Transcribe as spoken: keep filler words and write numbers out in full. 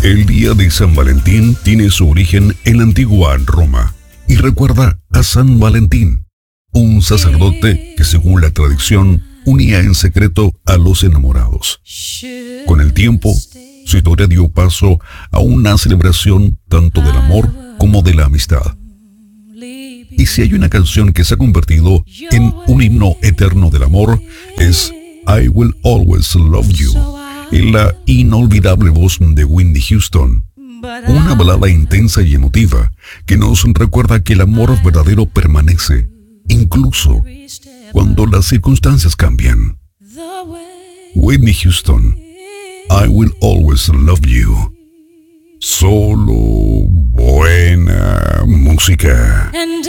El día de San Valentín tiene su origen en la antigua Roma y recuerda a San Valentín, un sacerdote que según la tradición unía en secreto a los enamorados. Con el tiempo, su historia dio paso a una celebración tanto del amor como de la amistad. Y si hay una canción que se ha convertido en un himno eterno del amor, es I Will Always Love You, en la inolvidable voz de Whitney Houston. Una balada intensa y emotiva que nos recuerda que el amor verdadero permanece, incluso cuando las circunstancias cambian. Whitney Houston, I Will Always Love You. Solo buena música.